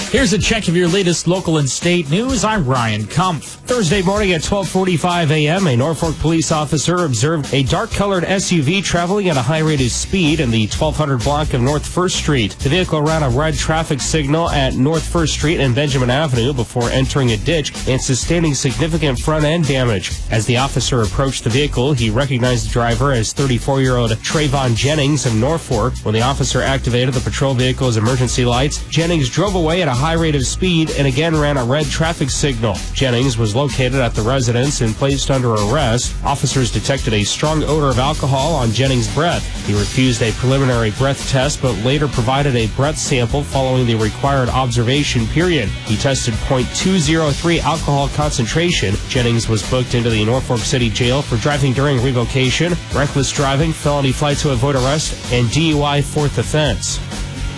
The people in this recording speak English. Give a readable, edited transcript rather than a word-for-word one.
Here's a check of your latest local and state news. I'm Ryan Kumpf. Thursday morning at 12:45 a.m., a Norfolk police officer observed a dark-colored SUV traveling at a high rate of speed in the 1200 block of North 1st Street. The vehicle ran a red traffic signal at North 1st Street and Benjamin Avenue before entering a ditch and sustaining significant front-end damage. As the officer approached the vehicle, he recognized the driver as 34-year-old Trayvon Jennings of Norfolk. When the officer activated the patrol vehicle's emergency lights, Jennings drove away at a high rate of speed and again ran a red traffic signal. Jennings was located at the residence and placed under arrest. Officers detected a strong odor of alcohol on Jennings' breath. He refused a preliminary breath test but later provided a breath sample following the required observation period. He tested .203 alcohol concentration. Jennings was booked into the Norfolk City Jail for driving during revocation, reckless driving, felony flight to avoid arrest, and DUI fourth offense.